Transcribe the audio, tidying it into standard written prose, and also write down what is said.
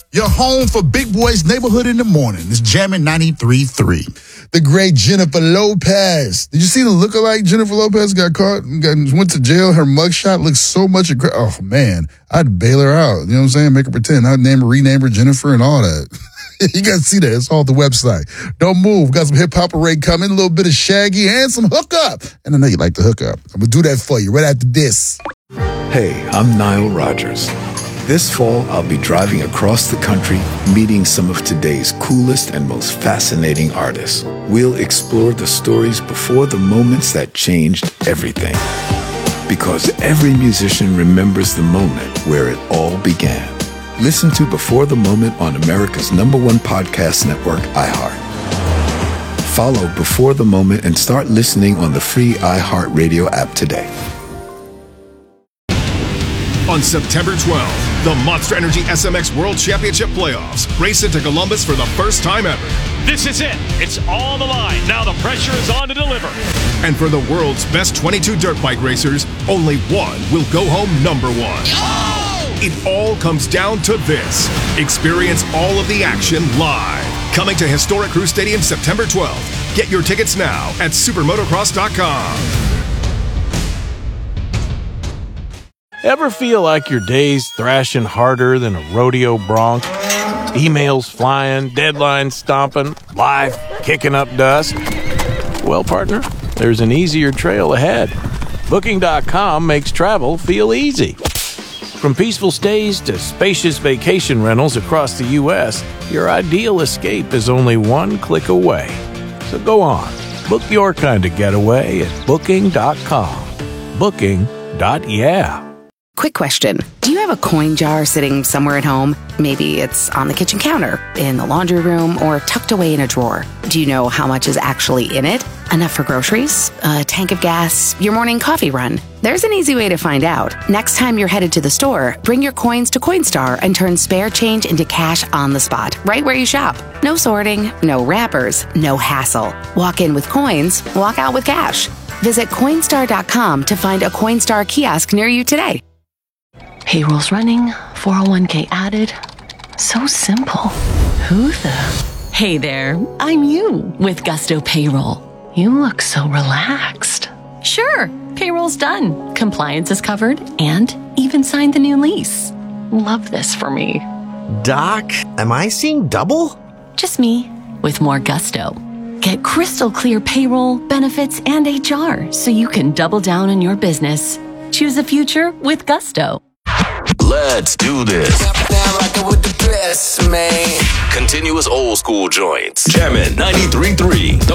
Your home for Big Boy's Neighborhood in the Morning is Jammin' 93.3. The great Jennifer Lopez. Did you see the lookalike Jennifer Lopez got caught and went to jail? Her mugshot looks so much oh, man. I'd bail her out. You know what I'm saying? Make her pretend. I'd rename her Jennifer and all that. You got to see that. It's all at the website. Don't move. Got some hip-hop parade coming, a little bit of Shaggy, and some hookup. And I know you like the hookup. I'm going to do that for you right after this. Hey, I'm Nile Rodgers. This fall, I'll be driving across the country, meeting some of today's coolest and most fascinating artists. We'll explore the stories before the moments that changed everything. Because every musician remembers the moment where it all began. Listen to Before the Moment on America's #1 podcast network, iHeart. Follow Before the Moment and start listening on the free iHeartRadio app today. On September 12th, the Monster Energy SMX World Championship Playoffs race into Columbus for the first time ever. This is it. It's on the line. Now the pressure is on to deliver. And for the world's best 22 dirt bike racers, only one will go home #1. Oh! It all comes down to this. Experience all of the action live. Coming to historic Crew Stadium September 12th. Get your tickets now at supermotocross.com. Ever feel like your day's thrashing harder than a rodeo bronc? Emails flying, deadlines stomping, life kicking up dust? Well, partner, there's an easier trail ahead. Booking.com makes travel feel easy. From peaceful stays to spacious vacation rentals across the U.S., your ideal escape is only one click away. So go on, book your kind of getaway at Booking.com. Booking.yeah. Quick question. Do you have a coin jar sitting somewhere at home? Maybe it's on the kitchen counter, in the laundry room, or tucked away in a drawer. Do you know how much is actually in it? Enough for groceries? A tank of gas? Your morning coffee run? There's an easy way to find out. Next time you're headed to the store, bring your coins to Coinstar and turn spare change into cash on the spot, right where you shop. No sorting, no wrappers, no hassle. Walk in with coins, walk out with cash. Visit Coinstar.com to find a Coinstar kiosk near you today. Payroll's running, 401k added. So simple. Who the? Hey there, I'm you with Gusto Payroll. You look so relaxed. Sure, payroll's done. Compliance is covered and even signed the new lease. Love this for me. Doc, am I seeing double? Just me with more gusto. Get crystal clear payroll, benefits, and HR so you can double down on your business. Choose a future with Gusto. Let's do this. Now rockin' with the best, man. Continuous old school joints. Jammin' 93.3.